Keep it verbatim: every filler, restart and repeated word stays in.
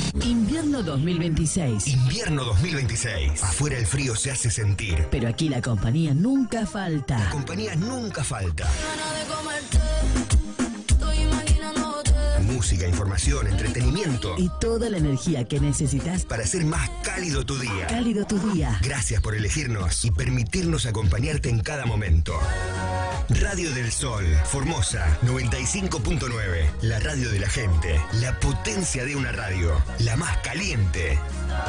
Invierno dos mil veintiséis. Invierno dos mil veintiséis. Afuera el frío se hace sentir. Pero aquí la compañía nunca falta. La compañía nunca falta. Música, información, entretenimiento. Y toda la energía que necesitas para hacer más cálido tu día. Cálido tu día. Gracias por elegirnos y permitirnos acompañarte en cada momento. Radio del Sol, Formosa, noventa y cinco punto nueve. La radio de la gente. La potencia de una radio. La más caliente.